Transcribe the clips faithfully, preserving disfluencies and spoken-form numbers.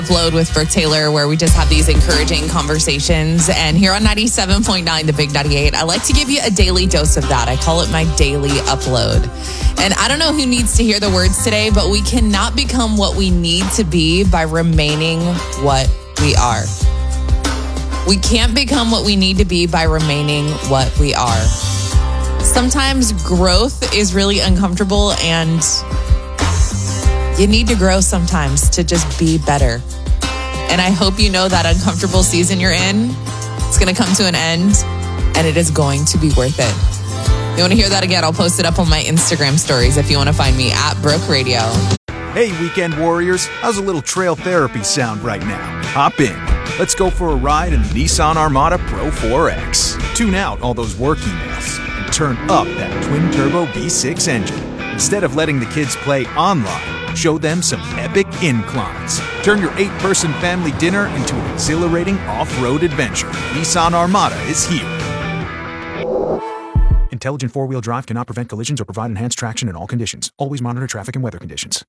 Upload with Brooke Taylor, where we just have these encouraging conversations. And here on ninety-seven point nine, The Big ninety-eight, I like to give you a daily dose of that. I call it my daily upload. And I don't know who needs to hear the words today, but we cannot become what we need to be by remaining what we are. We can't become what we need to be by remaining what we are. Sometimes growth is really uncomfortable, and you need to grow sometimes to just be better. And I hope you know that uncomfortable season you're in, it's going to come to an end, and it is going to be worth it. You want to hear that again? I'll post it up on my Instagram stories if you want to find me at Brooke Radio. Hey, weekend warriors. How's a little trail therapy sound right now? Hop in. Let's go for a ride in the Nissan Armada Pro four X. Tune out all those work emails and turn up that twin-turbo V six engine. Instead of letting the kids play online, show them some epic inclines. Turn your eight-person family dinner into an exhilarating off-road adventure. Nissan Armada is here. Intelligent four-wheel drive cannot prevent collisions or provide enhanced traction in all conditions. Always monitor traffic and weather conditions.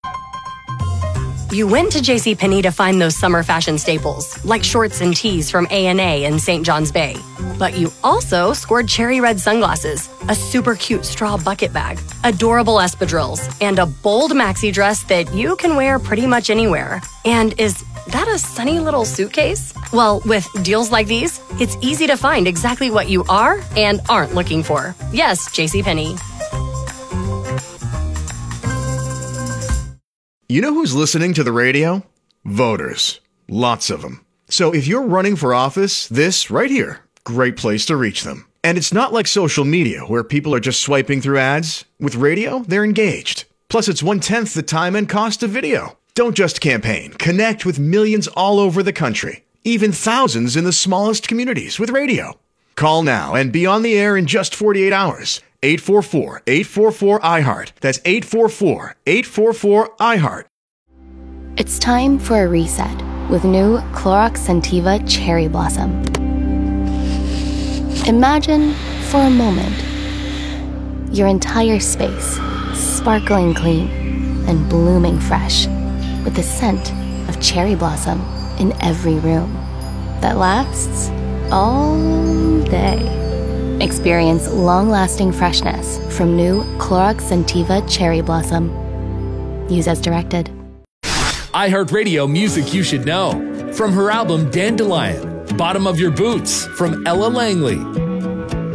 You went to JCPenney to find those summer fashion staples, like shorts and tees from A and A in Saint John's Bay. But you also scored cherry red sunglasses, a super cute straw bucket bag, adorable espadrilles, and a bold maxi dress that you can wear pretty much anywhere. And is that a sunny little suitcase? Well, with deals like these, it's easy to find exactly what you are and aren't looking for. Yes, JCPenney. You know who's listening to the radio? Voters. Lots of them. So if you're running for office, this right here, great place to reach them. And it's not like social media where people are just swiping through ads. With radio, they're engaged. Plus, it's one-tenth the time and cost of video. Don't just campaign. Connect with millions all over the country, even thousands in the smallest communities with radio. Call now and be on the air in just forty-eight hours. eight four four, eight four four, I heart. That's eight four four, eight four four, I heart. It's time for a reset with new Clorox Scentiva Cherry Blossom. Imagine, for a moment, your entire space sparkling clean and blooming fresh with the scent of cherry blossom in every room that lasts all day. Experience long-lasting freshness from new Clorox Scentiva Cherry Blossom. Use as directed. iHeartRadio music you should know. From her album Dandelion, Bottom of Your Boots from Ella Langley,